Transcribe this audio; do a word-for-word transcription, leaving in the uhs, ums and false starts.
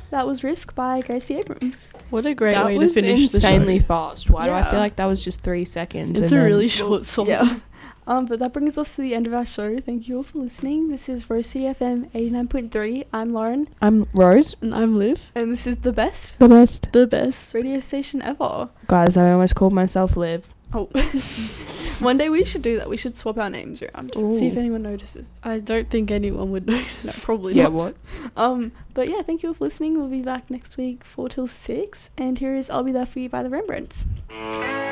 that was Risk by Gracie Abrams. What a great that way was to finish the show. insanely fast. Why Yeah. do I feel like that was just three seconds? It's and a then- really short song. Yeah. Um, but that brings us to the end of our show. Thank you all for listening. This is Rose City F M eighty-nine point three. I'm Lauren. I'm Rose. And I'm Liv. And this is the best The best. The best. radio station ever. Guys, I almost called myself Liv. Oh. One day we should do that. We should swap our names around. Ooh. See if anyone notices. I don't think anyone would notice. No, probably Yeah, not. what? Um, but yeah, thank you all for listening. We'll be back next week, four till six. And here is I'll Be There For You by the Rembrandts.